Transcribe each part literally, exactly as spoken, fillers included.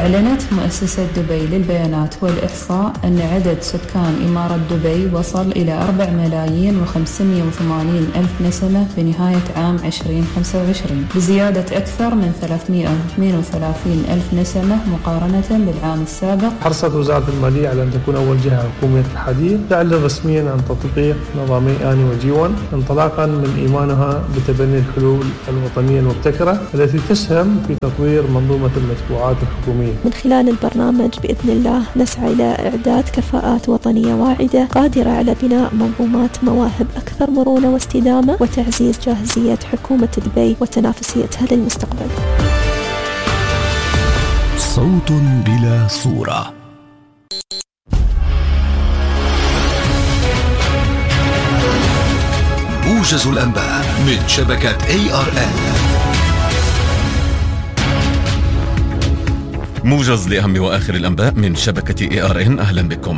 أعلنت مؤسسة دبي للبيانات والإحصاء أن عدد سكان إمارة دبي وصل إلى أربع ملايين وخمسمائة وثمانين ألف نسمة في نهاية عام عشرين خمسة وعشرين، بزيادة أكثر من ثلاثمائة واثنين وثلاثين ألف نسمة مقارنة بالعام السابق. حرصت وزارة المالية على أن تكون أول جهة حكومية الحديث تعلن رسميا عن تطبيق نظامي آني وجيون، انطلاقا من إيمانها بتبني الحلول الوطنية المبتكرة التي تسهم في تطوير منظومة المدفوعات الحكومية. من خلال البرنامج بإذن الله نسعى إلى إعداد كفاءات وطنية واعدة قادرة على بناء منظومات مواهب أكثر مرونة واستدامة وتعزيز جاهزية حكومة دبي وتنافسيتها للمستقبل. صوت بلا صورة. موجز الأنباء من شبكة إيه آر إن. موجز لأهم وآخر الأنباء من شبكة إيه آر إن. أهلا بكم.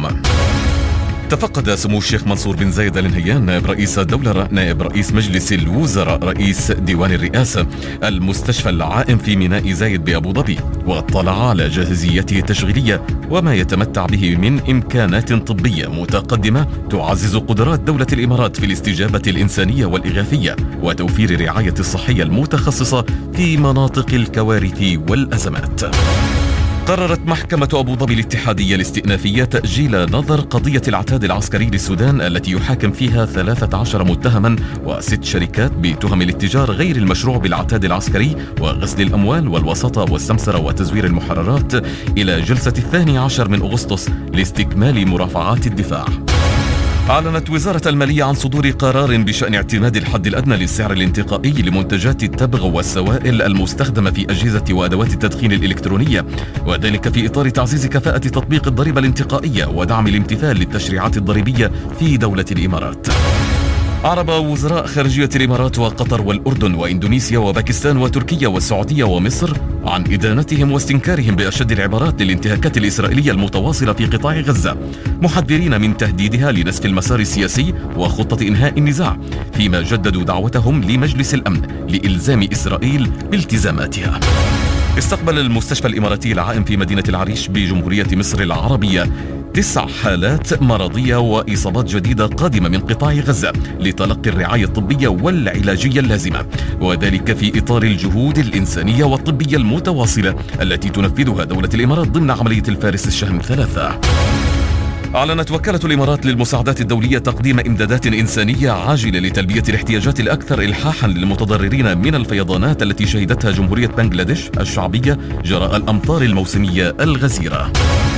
تفقد سمو الشيخ منصور بن زايد آل نهيان نائب رئيس الدولة نائب رئيس مجلس الوزراء رئيس ديوان الرئاسة المستشفى العائم في ميناء زايد بأبو ظبي، واطلع على جاهزيته التشغيلية وما يتمتع به من إمكانات طبية متقدمة تعزز قدرات دولة الإمارات في الاستجابة الإنسانية والإغاثية وتوفير الرعاية الصحية المتخصصة في مناطق الكوارث والأزمات. قررت محكمة أبو ظبي الاتحادية الاستئنافية تأجيل نظر قضية العتاد العسكري للسودان التي يحاكم فيها ثلاثة عشر متهما وست شركات بتهم الاتجار غير المشروع بالعتاد العسكري وغسل الأموال والوساطة والسمسرة وتزوير المحررات إلى جلسة الثاني عشر من أغسطس لاستكمال مرافعات الدفاع. أعلنت وزارة المالية عن صدور قرار بشأن اعتماد الحد الأدنى للسعر الانتقائي لمنتجات التبغ والسوائل المستخدمة في أجهزة وأدوات التدخين الإلكترونية، وذلك في إطار تعزيز كفاءة تطبيق الضريبة الانتقائية ودعم الامتثال للتشريعات الضريبية في دولة الإمارات. أعرب وزراء خارجية الإمارات وقطر والأردن وإندونيسيا وباكستان وتركيا والسعودية ومصر عن إدانتهم واستنكارهم بأشد العبارات للانتهاكات الإسرائيلية المتواصلة في قطاع غزة، محذرين من تهديدها لنسف المسار السياسي وخطة إنهاء النزاع، فيما جددوا دعوتهم لمجلس الأمن لإلزام إسرائيل بالتزاماتها. استقبل المستشفى الإماراتي العائم في مدينة العريش بجمهورية مصر العربية تسع حالات مرضية وإصابات جديدة قادمة من قطاع غزة لتلقي الرعاية الطبية والعلاجية اللازمة، وذلك في إطار الجهود الإنسانية والطبية المتواصلة التي تنفذها دولة الإمارات ضمن عملية الفارس الشهم ثلاثة. أعلنت وكالة الإمارات للمساعدات الدولية تقديم إمدادات إنسانية عاجلة لتلبية الاحتياجات الأكثر إلحاحا للمتضررين من الفيضانات التي شهدتها جمهورية بنغلاديش الشعبية جراء الأمطار الموسمية الغزيرة.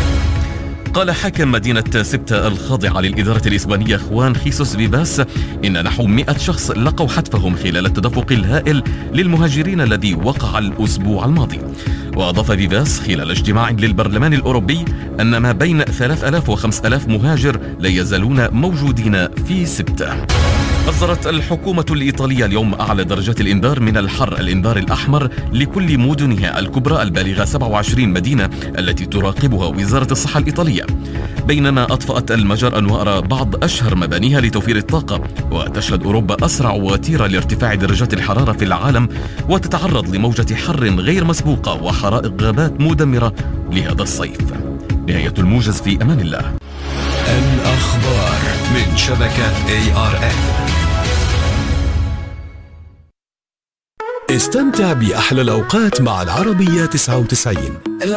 قال حاكم مدينة سبتة الخاضعة للإدارة الإسبانية خوان خيسوس فيباس إن نحو مئة شخص لقوا حتفهم خلال التدفق الهائل للمهاجرين الذي وقع الأسبوع الماضي. وأضاف فيباس خلال اجتماع للبرلمان الأوروبي أن ما بين ثلاثة آلاف وخمسة آلاف مهاجر لا يزالون موجودين في سبتة. أصدرت الحكومة الإيطالية اليوم أعلى درجات الإنذار من الحر، الإنذار الأحمر لكل مدنها الكبرى البالغة سبعة وعشرين مدينة التي تراقبها وزارة الصحة الإيطالية، بينما أطفأت المجر أنوار بعض أشهر مبانيها لتوفير الطاقة. وتشهد أوروبا أسرع وتيرة لارتفاع درجات الحرارة في العالم وتتعرض لموجة حر غير مسبوقة وحرائق غابات مدمرة لهذا الصيف. نهاية الموجز، في أمان الله. الأخبار من شبكة إيه آر إن. استمتع بأحلى الأوقات مع العربية تسعة وتسعين.